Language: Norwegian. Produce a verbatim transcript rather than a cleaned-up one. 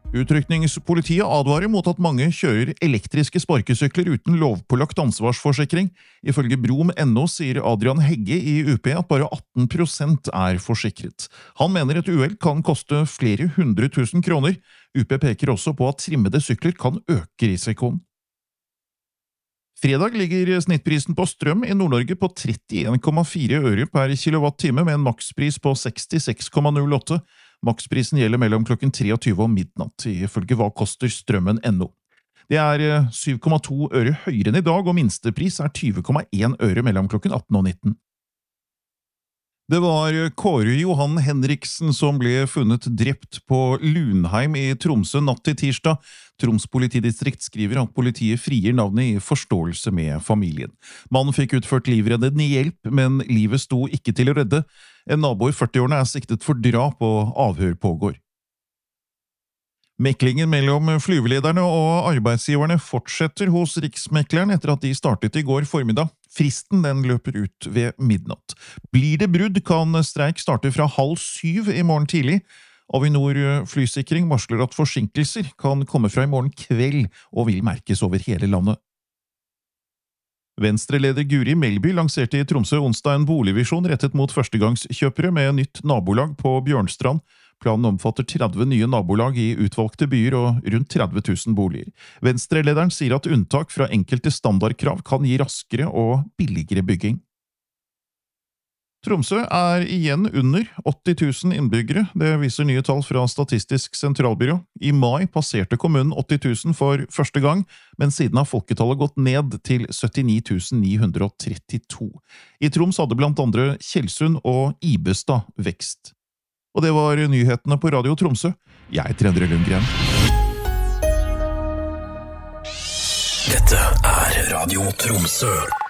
Utrykningspolitiet advarer mot at mange kjører elektriske sparkesykler uten lovpålagt ansvarsforsikring. Ifølge Brom punkt no sier Adrian Hegge i U P at bare atten prosent er forsikret. Han mener et uhell kan koste flere hundre tusen kroner. U P peker også på at trimmede sykler kan øke risikoen. Fredag ligger snittprisen på strøm i Nord-Norge på trettien komma fire øre per kilowatt-time med en makspris på sekstiseks komma null åtte. Maksprisen gjelder mellom klokken treogtyve og midnatt, ifølge hva koster strømmen punktum no. Det er syv komma to øre høyere enn i dag, og minstepris er tyve komma en øre mellom klokken atten og nitten. Det var Kåre Johan Henriksen som ble funnet drept på Lunheim i Tromsø natt til tirsdag. Troms politidistrikt skriver at politiet frier navnet i forståelse med familien. Mannen fikk utført livreddende hjelp, men livet sto ikke til å redde. En nabo i førtiårene er siktet for drap og avhør pågår. Meklingen mellom flyvelederne og arbeidsgiverne fortsetter hos Riksmekleren etter at de startet i går formiddag. Fristen den løper ut ved midnatt. Blir det brudd kan streik starte fra halv syv i morgen tidlig. Avinor Flysikring varsler at forsinkelser kan komme fra i morgen kveld og vil merkes over hele landet. Venstre-leder Guri Melby lanserte i Tromsø onsdag en boligvisjon rettet mot førstegangskjøpere med nytt nabolag på Bjørnstrand. Planen omfatter tretti nye nabolag i utvalgte byer og rundt tretti tusen boliger. Venstre-lederen sier at unntak fra enkelte standardkrav kan gi raskere og billigere bygging. Tromsø er igjen under åtti tusen innbyggere, det viser nye tall fra Statistisk sentralbyrå. I mai passerte kommunen åtti tusen for første gang, men siden har folketallet gått ned til syttini tusen ni hundre og trettito. I Troms hadde blant andre Tjeldsund og Ibestad vekst. Og det var nyhetene på Radio Tromsø. Jeg heter Endre Lundgren. Dette er Radio Tromsø.